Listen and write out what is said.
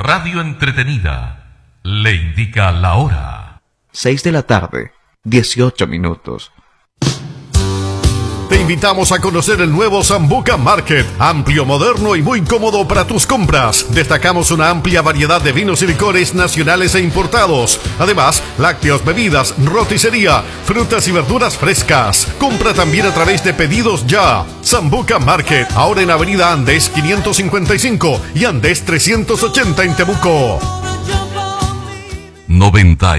radio entretenida le indica la hora. 6 de la tarde, 18 minutos. Te invitamos a conocer el nuevo Sambuca Market, amplio, moderno y muy cómodo para tus compras. Destacamos una amplia variedad de vinos y licores nacionales e importados. Además, lácteos, bebidas, roticería, frutas y verduras frescas. Compra también a través de Pedidos Ya. Sambuca Market, ahora en Avenida Andes 555 y Andes 380 en Temuco. 90